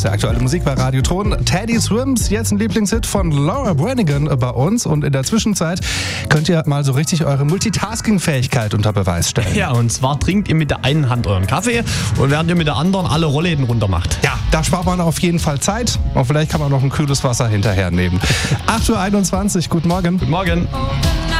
ist der aktuelle Musik bei Radio Ton. Teddy Swims, jetzt ein Lieblingshit von Laura Branigan bei uns. Und in der Zwischenzeit könnt ihr mal so richtig eure Multitasking-Fähigkeit unter Beweis stellen. Ja, und zwar trinkt ihr mit der einen Hand euren Kaffee und während ihr mit der anderen alle Rollläden runter macht. Ja, da spart man auf jeden Fall Zeit. Und vielleicht kann man noch ein kühles Wasser hinterher nehmen. 8:21 Uhr, guten Morgen. Guten Morgen.